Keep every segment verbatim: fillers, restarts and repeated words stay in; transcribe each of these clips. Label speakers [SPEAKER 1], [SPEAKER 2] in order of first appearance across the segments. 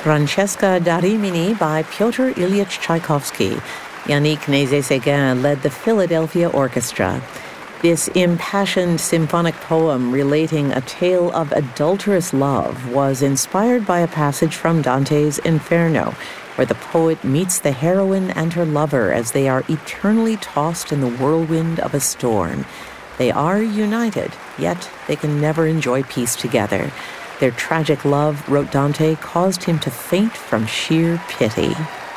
[SPEAKER 1] Francesca da Rimini by Pyotr Ilyich Tchaikovsky. Yannick Nézet-Séguin led the Philadelphia Orchestra. This impassioned symphonic poem relating a tale of adulterous love was inspired by a passage from Dante's Inferno, where the poet meets the heroine and her lover as they are eternally tossed in the whirlwind of a storm. They are united, yet they can never enjoy peace together. Their tragic love, wrote Dante, caused him to faint from sheer pity.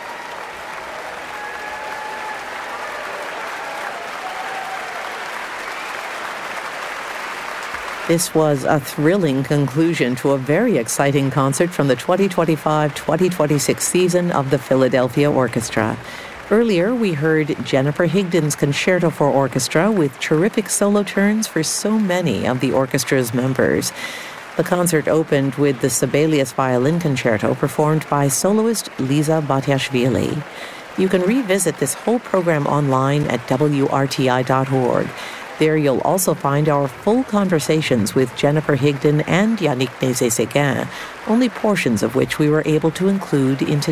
[SPEAKER 1] This was a thrilling conclusion to a very exciting concert from the twenty twenty-five twenty twenty-six season of the Philadelphia Orchestra. Earlier, we heard Jennifer Higdon's Concerto for Orchestra with terrific solo turns for so many of the orchestra's members. The concert opened with the Sibelius Violin Concerto performed by soloist Liza Batiashvili. You can revisit this whole program online at W R T I dot org. There you'll also find our full conversations with Jennifer Higdon and Yannick Nézet-Séguin, only portions of which we were able to include into